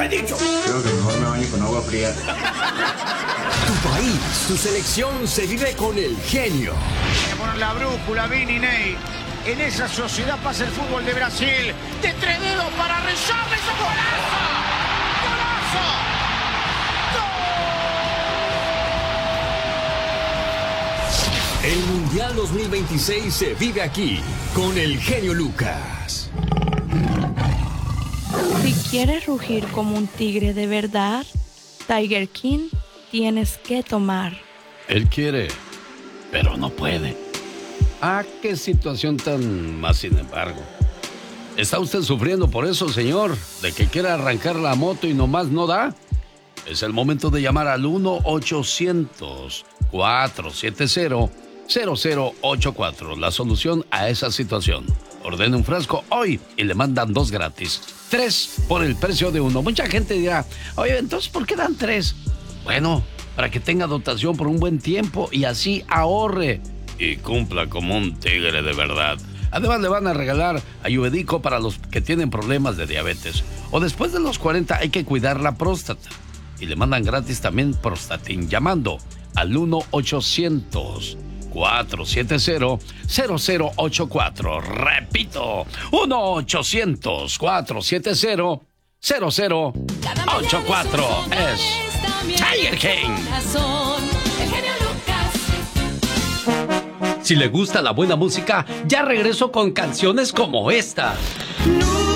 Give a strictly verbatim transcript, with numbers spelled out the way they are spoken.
he dicho. Creo que mejor me baño con agua fría. Tu país, tu selección se vive con el genio. Hay que poner la brújula, Vini, Ney. En esa sociedad pasa el fútbol de Brasil. De tres dedos para Richarlison. ¡Golazo! ¡Golazo! ¡Gol! El Mundial dos mil veintiséis se vive aquí con el genio Lucas. Si quieres rugir como un tigre de verdad, Tiger King tienes que tomar. Él quiere, pero no puede. Ah, qué situación tan más, sin embargo. ¿Está usted sufriendo por eso, señor? ¿De que quiere arrancar la moto y nomás no da? Es el momento de llamar al uno ochocientos, cuatro siete cero, cero cero ocho cuatro. La solución a esa situación. Ordene un frasco hoy y le mandan dos gratis. Tres por el precio de uno. Mucha gente dirá, oye, entonces, ¿por qué dan tres? Bueno, para que tenga dotación por un buen tiempo y así ahorre y cumpla como un tigre de verdad. Además le van a regalar ayurvédico para los que tienen problemas de diabetes. O después de los cuarenta hay que cuidar la próstata. Y le mandan gratis también Prostatin llamando al uno ochocientos, cuatro siete cero, cero cero ocho cuatro. Repito, uno ochocientos, cuatro siete cero, cero cero ocho cuatro. Es Tiger King. Si le gusta la buena música, ya regreso con canciones como esta.